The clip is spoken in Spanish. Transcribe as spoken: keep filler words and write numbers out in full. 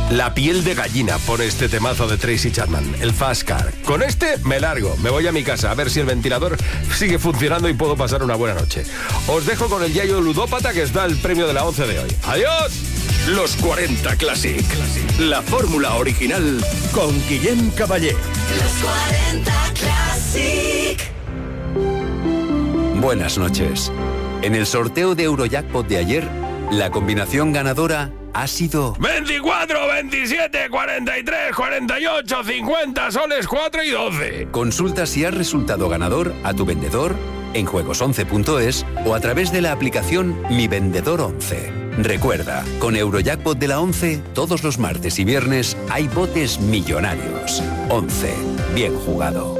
La piel de gallina pone este temazo de Tracy Chapman, el Fast Car. Con este me largo, me voy a mi casa a ver si el ventilador sigue funcionando y puedo pasar una buena noche. Os dejo con el Yayo Ludópata, que está el premio de la once de hoy. ¡Adiós! Los cuarenta Classic. La fórmula original con Guillem Caballé. Los cuarenta Classic. Buenas noches. En el sorteo de Eurojackpot de ayer, la combinación ganadora ha sido veinticuatro, veintisiete, cuarenta y tres, cuarenta y ocho, cincuenta, soles cuatro y doce. Consulta si has resultado ganador a tu vendedor en juegos once punto es o a través de la aplicación Mi Vendedor once. Recuerda, con Eurojackpot de la once, todos los martes y viernes hay botes millonarios. once. Bien jugado.